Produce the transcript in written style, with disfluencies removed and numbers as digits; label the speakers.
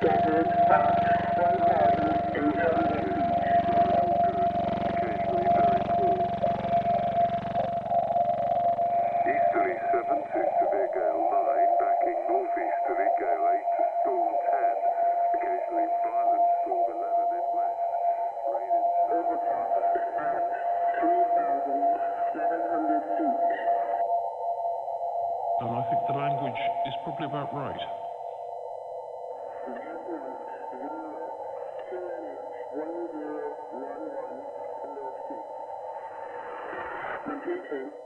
Speaker 1: gathered at 1,800 feet.
Speaker 2: Occasionally very cool. Easterly 7 to severe gale 9, backing northeasterly gale 8 to storm 10. Occasionally violent storm 11 in west. Rain in south.
Speaker 1: Overcast at 3,700 feet.
Speaker 3: And I think the language is probably about right.
Speaker 1: Viewpoint 0, QNH 1011 feet. Repeating.